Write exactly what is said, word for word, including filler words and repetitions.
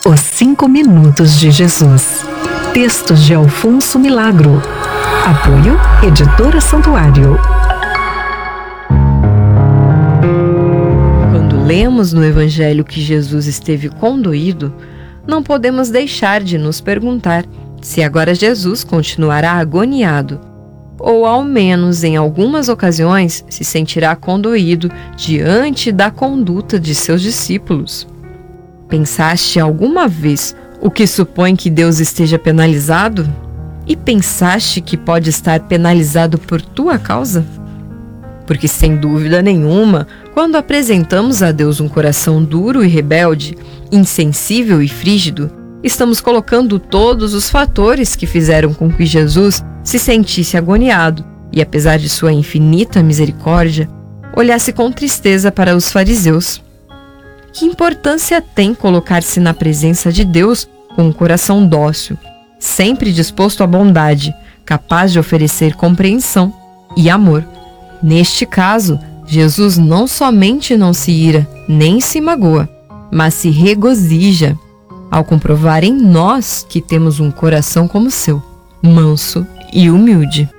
Os Cinco Minutos de Jesus. Textos de Alfonso Milagro. Apoio Editora Santuário. Quando lemos no Evangelho que Jesus esteve condoído, não podemos deixar de nos perguntar se agora Jesus continuará agoniado, ou ao menos em algumas ocasiões se sentirá condoído diante da conduta de seus discípulos. Pensaste alguma vez o que supõe que Deus esteja penalizado? E pensaste que pode estar penalizado por tua causa? Porque, sem dúvida nenhuma, quando apresentamos a Deus um coração duro e rebelde, insensível e frígido, estamos colocando todos os fatores que fizeram com que Jesus se sentisse agoniado e, apesar de sua infinita misericórdia, olhasse com tristeza para os fariseus. Que importância tem colocar-se na presença de Deus com um coração dócil, sempre disposto à bondade, capaz de oferecer compreensão e amor? Neste caso, Jesus não somente não se ira, nem se magoa, mas se regozija ao comprovar em nós que temos um coração como o seu, manso e humilde.